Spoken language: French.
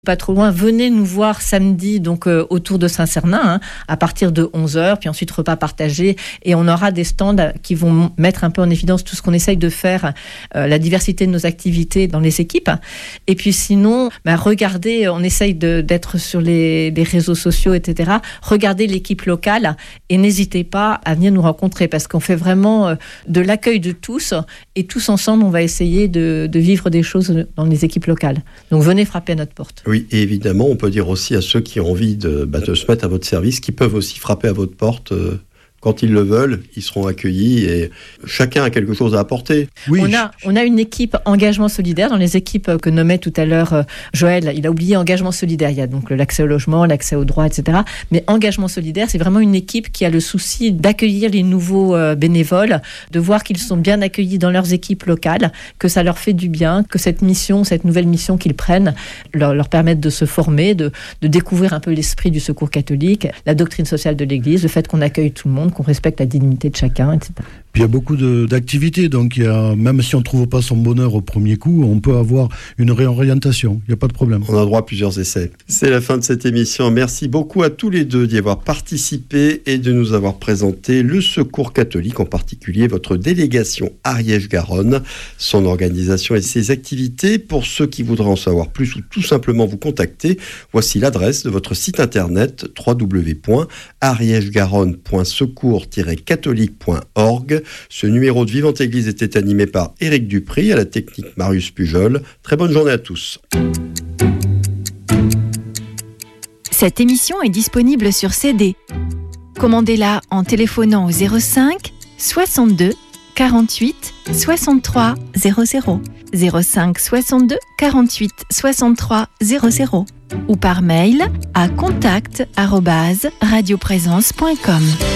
Pas trop loin, venez nous voir samedi donc autour de Saint-Cernin à partir de 11h, puis ensuite repas partagé, et on aura des stands qui vont mettre un peu en évidence tout ce qu'on essaye de faire, la diversité de nos activités dans les équipes. Et puis sinon, regardez, on essaye d'être sur les réseaux sociaux, etc. Regardez l'équipe locale et n'hésitez pas à venir nous rencontrer parce qu'on fait vraiment de l'accueil de tous et tous ensemble, on va essayer de vivre des choses dans les équipes locales. Donc venez frapper à notre porte. Oui, et évidemment, on peut dire aussi à ceux qui ont envie de se mettre à votre service, qui peuvent aussi frapper à votre porte quand ils le veulent, ils seront accueillis et chacun a quelque chose à apporter. Oui. On a une équipe engagement solidaire dans les équipes que nommait tout à l'heure Joël. Il a oublié engagement solidaire. Il y a donc l'accès au logement, l'accès aux droits, etc. Mais engagement solidaire, c'est vraiment une équipe qui a le souci d'accueillir les nouveaux bénévoles, de voir qu'ils sont bien accueillis dans leurs équipes locales, que ça leur fait du bien, que cette nouvelle mission qu'ils prennent, leur permette de se former, de découvrir un peu l'esprit du secours catholique, la doctrine sociale de l'Église, le fait qu'on accueille tout le monde, qu'on respecte la dignité de chacun, etc. Puis il y a beaucoup d'activités, donc même si on ne trouve pas son bonheur au premier coup, on peut avoir une réorientation, il n'y a pas de problème. On a droit à plusieurs essais. C'est la fin de cette émission. Merci beaucoup à tous les deux d'y avoir participé et de nous avoir présenté le Secours catholique, en particulier votre délégation Ariège-Garonne, son organisation et ses activités. Pour ceux qui voudraient en savoir plus ou tout simplement vous contacter, voici l'adresse de votre site internet www.ariègegaronne.secours-catholique.org. Ce numéro de Vivante Église était animé par Éric Dupry, à la technique Marius Pujol. Très bonne journée à tous. Cette émission est disponible sur CD. Commandez-la en téléphonant au 05 62 48 63 00. 05 62 48 63 00 ou par mail à contact@radioprésence.com.